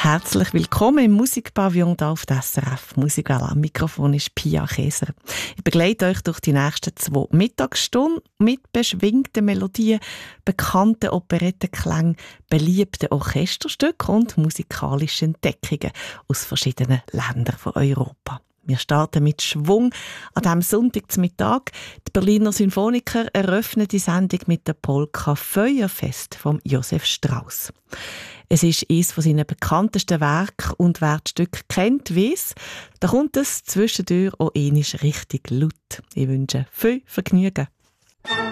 Herzlich willkommen im Musikpavillon hier auf der SRF Musikwelle. Am Mikrofon ist Pia Käser. Ich begleite euch durch die nächsten 2 Mittagsstunden mit beschwingten Melodien, bekannten Operettenklängen, beliebten Orchesterstücken und musikalischen Entdeckungen aus verschiedenen Ländern von Europa. Wir starten mit Schwung an diesem Sonntagmittag. Die Berliner Symphoniker eröffnen die Sendung mit der Polka Feuerfest von Josef Strauss. Es ist eines von seinen bekanntesten Werken und wer das Stück kennt, weiss, da kommt es zwischendurch auch einmal richtig laut. Ich wünsche viel Vergnügen.